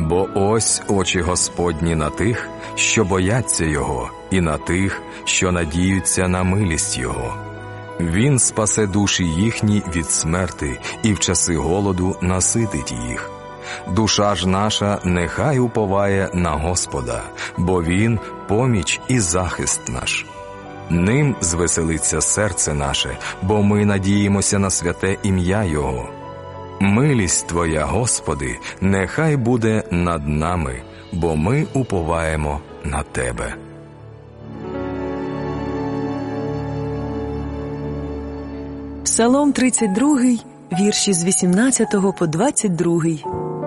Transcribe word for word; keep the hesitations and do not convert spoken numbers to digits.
Бо ось очі Господні на тих, що бояться Його, і на тих, що надіються на милість Його. Він спасе душі їхні від смерти і в часи голоду наситить їх. Душа ж наша нехай уповає на Господа, бо Він – поміч і захист наш. Ним звеселиться серце наше, бо ми надіємося на святе ім'я Його. Милість Твоя, Господи, нехай буде над нами, бо ми уповаємо на Тебе. Псалом тридцять другий, вірші з вісімнадцятого по двадцять другий.